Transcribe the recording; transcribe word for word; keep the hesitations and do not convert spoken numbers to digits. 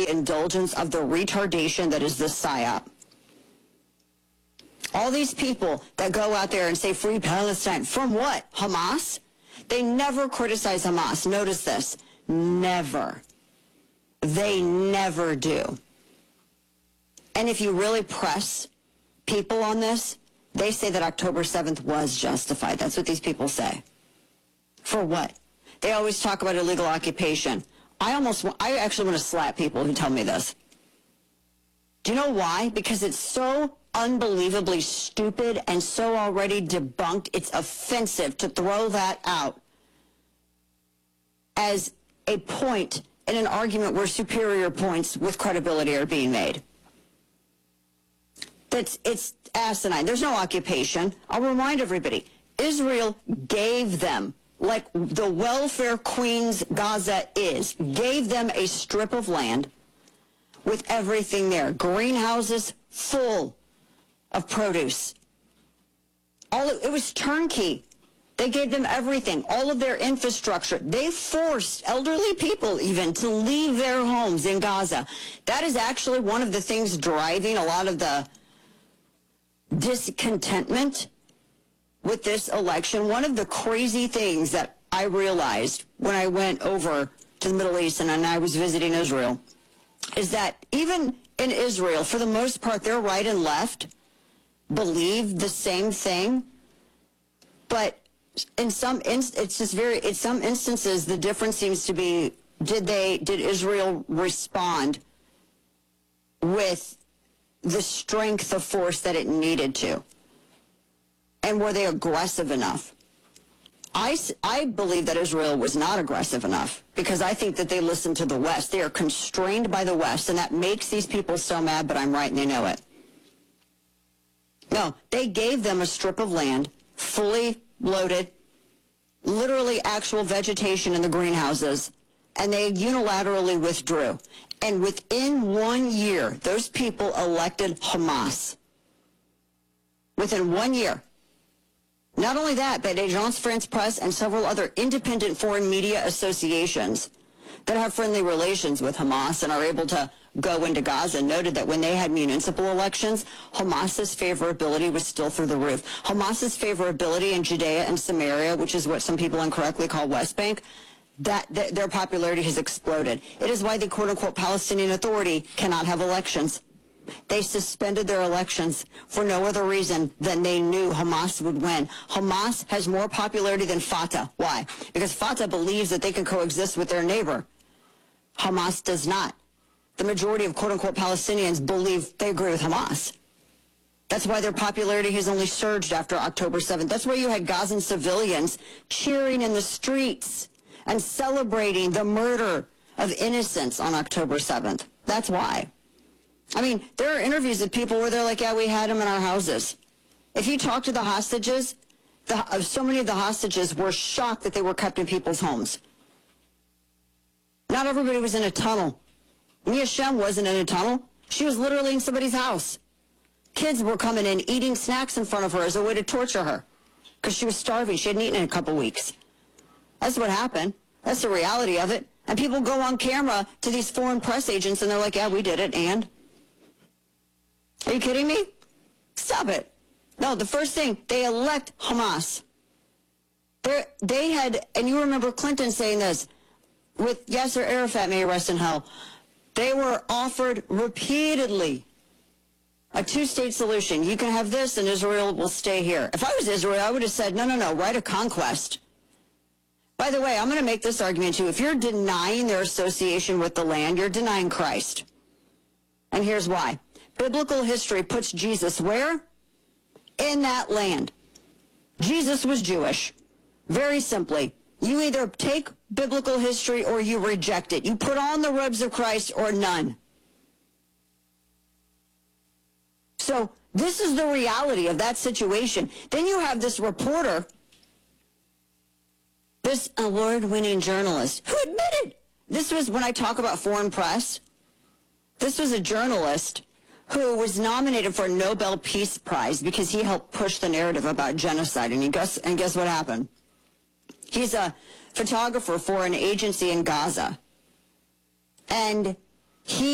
the indulgence of the retardation that is the psyop. All these people that go out there and say free Palestine, from what? Hamas? They never criticize Hamas. Notice this. Never. They never do. And if you really press people on this, they say that October seventh was justified. That's what these people say. For what? They always talk about illegal occupation. I almost, I actually want to slap people who tell me this. Do you know why? Because it's so unbelievably stupid and so already debunked, it's offensive to throw that out as a point in an argument where superior points with credibility are being made. That's, it's asinine. There's no occupation. I'll remind everybody, Israel gave them, like the welfare queens Gaza is, gave them a strip of land with everything there. Greenhouses full of produce. All it was turnkey. They gave them everything, all of their infrastructure. They forced elderly people even to leave their homes in Gaza. That is actually one of the things driving a lot of the discontentment with this election. One of the crazy things that I realized when I went over to the Middle East and I was visiting Israel is that even in Israel, for the most part, their right and left believe the same thing, but in some inst- it's just very in some instances the difference seems to be, did they did Israel respond with the strength of force that it needed to, and were they aggressive enough? I, I believe that Israel was not aggressive enough, because I think that they listened to the West. They are constrained by the West, and that makes these people so mad, but I'm right and they know it. No, they gave them a strip of land, fully loaded, literally actual vegetation in the greenhouses, and they unilaterally withdrew. And within one year, those people elected Hamas. Within one year. Not only that, but Agence France-Presse and several other independent foreign media associations that have friendly relations with Hamas and are able to go into Gaza noted that when they had municipal elections, Hamas's favorability was still through the roof. Hamas's favorability in Judea and Samaria, which is what some people incorrectly call West Bank, that, that their popularity has exploded. It is why the quote-unquote Palestinian Authority cannot have elections. They suspended their elections for no other reason than they knew Hamas would win. Hamas has more popularity than Fatah. Why? Because Fatah believes that they can coexist with their neighbor. Hamas does not. The majority of quote-unquote Palestinians believe they agree with Hamas. That's why their popularity has only surged after October seventh. That's why you had Gazan civilians cheering in the streets and celebrating the murder of innocents on October seventh. That's why. I mean, there are interviews of people where they're like, yeah, we had them in our houses. If you talk to the hostages, the, uh, so many of the hostages were shocked that they were kept in people's homes. Not everybody was in a tunnel. Mia Shem wasn't in a tunnel. She was literally in somebody's house. Kids were coming in, eating snacks in front of her as a way to torture her because she was starving. She hadn't eaten in a couple weeks. That's what happened. That's the reality of it. And people go on camera to these foreign press agents and they're like, yeah, we did it, and... Are you kidding me? Stop it. No, the first thing, they elect Hamas. They're, they had, and you remember Clinton saying this, with Yasser Arafat, may he rest in hell, they were offered repeatedly a two-state solution. You can have this and Israel will stay here. If I was Israel, I would have said, no, no, no, right of conquest. By the way, I'm going to make this argument too. If you're denying their association with the land, you're denying Christ. And here's why. Biblical history puts Jesus where? In that land. Jesus was Jewish. Very simply, you either take biblical history or you reject it. You put on the robes of Christ or none. So this is the reality of that situation. Then you have this reporter, this award-winning journalist, who admitted, this was when I talk about foreign press, this was a journalist who was nominated for a Nobel Peace Prize because he helped push the narrative about genocide. And, he guess, and guess what happened? He's a photographer for an agency in Gaza. And he